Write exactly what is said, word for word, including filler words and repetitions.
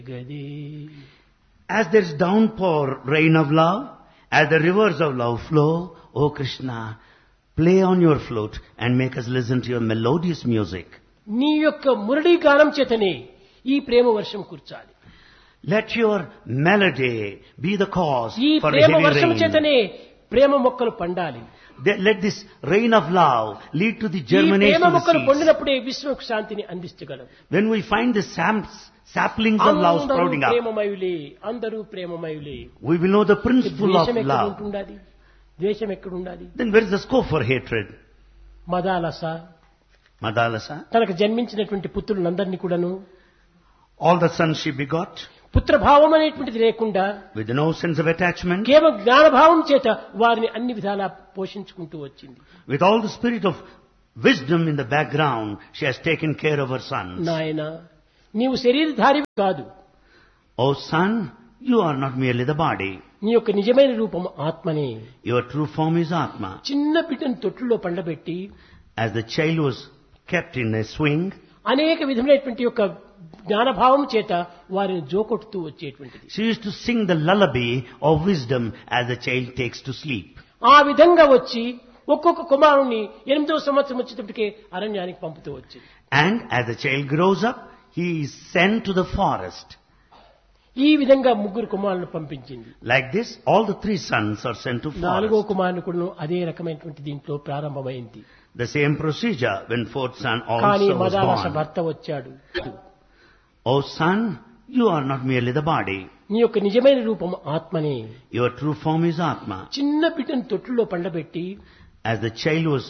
Gadi. As there is downpour, rain of love, as the rivers of love flow, O Krishna, play on your flute and make us listen to your melodious music. నీ యొక్క మురళీ గానం చేతనే ఈ ప్రేమ వర్షం కుర్చాలి. Let your melody be the cause ఈ for the Prema heavy వర్షం rain. చేతనే ప్రేమ మొక్కలు పండాలి. They- Let this rain of love lead to the ఈ germination ప్రేమ of the మొక్కలు seeds. పండినప్పుడే విశ్వకు శాంతిని అందించగలవు. When we find the sam- saplings of love అందరూ sprouting up, ప్రేమమయులే, అందరూ ప్రేమమయులే. we will know the principle of ద్వేషం ఎక్కడ love. ఉంటుండాలి? ద్వేషం ఎక్కడ ఉండాలి? Then where is the scope for hatred? Madalasa Madalasa, తనకు జన్మించినటువంటి పుత్రులందరినీ కూడాను all the sons she begot, పుత్రభావం అనేటువంటిది లేకుండా with no sense of attachment, కేవలం జ్ఞానభావం చేత వారిని అన్ని విధాలా పోషించుకుంటూ వచ్చింది. with all the spirit of wisdom in the background, she has taken care of her sons. నాయన నీవు శరీరధారి కాదు, O son, you are not merely the body. నీ యొక్క నిజమైన రూపం ఆత్మనే. Your true form is Atma. చిన్న బిడ్డను తొట్టులో పండబెట్టి As the child was kept in a swing, అనేక విధమైనటువంటి యొక్క జ్ఞానభావం చేత వారిని జోకొట్టుతూ వచ్చేటువంటిది. she used to sing the lullaby of wisdom as the child takes to sleep. ఆ విధంగా వచ్చి ఒక్కొక్క కుమారుణ్ణి ఎనిమిదవ సంవత్సరం వచ్చేటప్పటికే అరణ్యానికి పంపుతూ వచ్చింది. And as the child grows up, he is sent to the forest. ఈ విధంగా ముగ్గురు కుమారులను పంపించింది. Like this, all the three sons are sent to నాలుగో forest. కుమారుని కూడా అదే రకమైనటువంటి దీంట్లో ప్రారంభమైంది. The same procedure when fourth son కానీ also was మదాలస born. భర్త వచ్చాడు. O son, you are not merely the body. నీ యొక్క నిజమైన రూపం ఆత్మనే. Your true form is Atma. చిన్న బిడ్డను తొట్టులో పండబెట్టి As the child was